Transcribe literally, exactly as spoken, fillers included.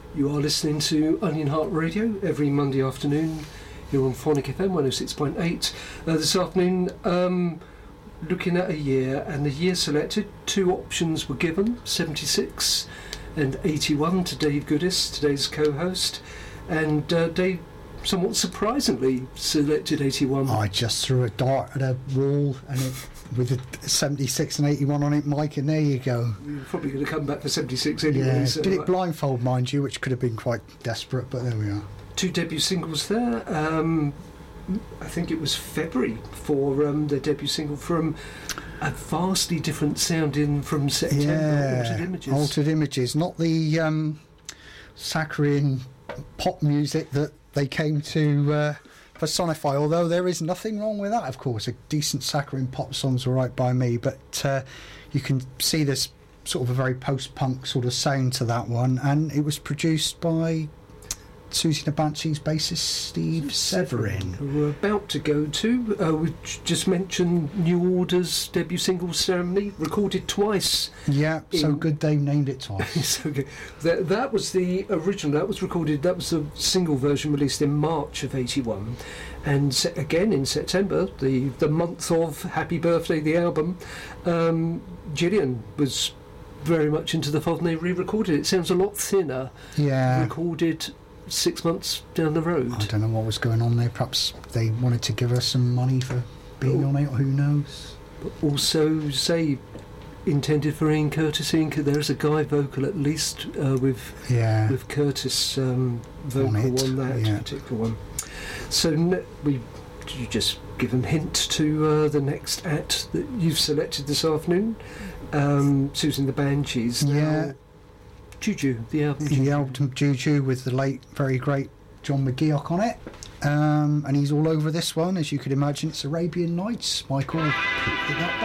You are listening to Onion Heart Radio every Monday afternoon here on Phonic F M one oh six point eight. Uh, this afternoon, um, looking at a year, and the year selected, two options were given, seventy-six and eighty-one, to Dave Goodis, today's co-host. And uh, Dave, somewhat surprisingly, selected eighty-one. I just threw a dart at a wall and it, with a seventy-six and eighty-one on it, Mike, and there you go. You're probably going to come back for seventy-six anyway. Yeah, so did it blindfold, mind you, which could have been quite desperate, but there we are. Two debut singles there. Um, I think it was February for um, their debut single, from a vastly different sounding from September. Yeah, Altered Images. Altered Images, not the um, saccharine pop music that they came to uh, personify, although there is nothing wrong with that, of course. A decent saccharine pop song's all right by me, but uh, you can see there's sort of a very post-punk sort of sound to that one, and it was produced by Susie and the Banshees bassist Steve Severin. We're about to go to, uh, we just mentioned New Order's debut single Ceremony, recorded twice. Yeah, so in good they named it twice. so good. That, that was the original, that was recorded, that was a single version released in March of eighty-one. And se- again in September, the, the month of Happy Birthday, the album, um, Gillian was very much into the fold and they re-recorded it. It sounds a lot thinner. Yeah. Recorded six months down the road. I don't know what was going on there. Perhaps they wanted to give us some money for being on it, who knows. But also, say, intended for Ian Curtis. Ian, there's a guy vocal at least uh, with yeah. with Curtis um, vocal on, on, on that yeah. particular one. So ne- we you just give a hint to uh, the next act that you've selected this afternoon, um, Susan the Banshees. Now, Yeah. Juju, the album Juju. The album Juju with the late, very great John McGeoch on it. Um, and he's all over this one, as you could imagine. It's Arabian Nights. Michael, pick it up.